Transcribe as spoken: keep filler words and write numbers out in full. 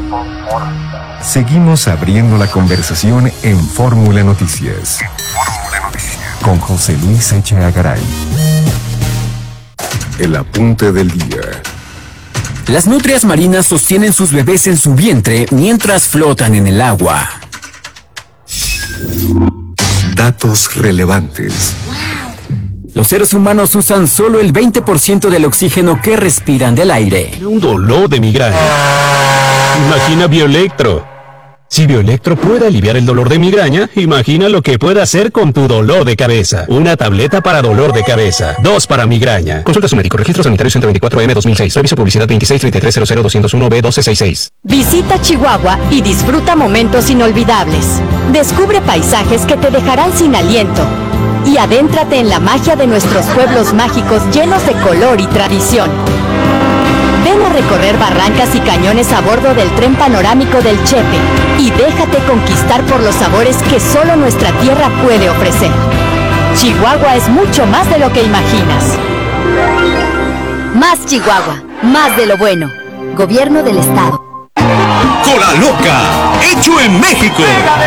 Seguimos abriendo la conversación en Fórmula Noticias. Con José Luis Echeagaray. El apunte del día. Las nutrias marinas sostienen sus bebés en su vientre mientras flotan en el agua. Datos relevantes. Los seres humanos usan solo el veinte por ciento del oxígeno que respiran del aire. Un dolor de migraña. Imagina Bioelectro. Si Bioelectro puede aliviar el dolor de migraña, imagina lo que puede hacer con tu dolor de cabeza. Una tableta para dolor de cabeza, dos para migraña. Consulta a su médico. Registro Sanitario ciento veinticuatro M dos mil seis. Servicio Publicidad veintiséis treinta y tres cero cero doscientos uno B doce sesenta y seis. Visita Chihuahua y disfruta momentos inolvidables. Descubre paisajes que te dejarán sin aliento. Y adéntrate en la magia de nuestros pueblos mágicos llenos de color y tradición. Ven a recorrer barrancas y cañones a bordo del tren panorámico del Chepe y déjate conquistar por los sabores que solo nuestra tierra puede ofrecer. Chihuahua es mucho más de lo que imaginas. Más Chihuahua, más de lo bueno. Gobierno del Estado. Cola Loca, hecho en México.